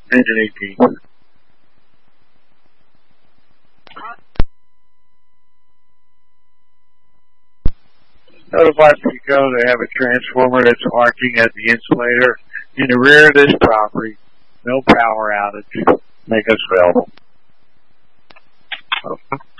Engine 18. Notify PECO they have a transformer that's arcing at the insulator in the rear of this property. No power outage. Make us available. Okay.